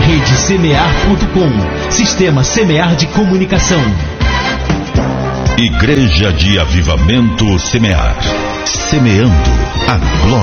RedeSemear.com, Sistema Semear de Comunicação. Igreja de Avivamento Semear, semeando a glória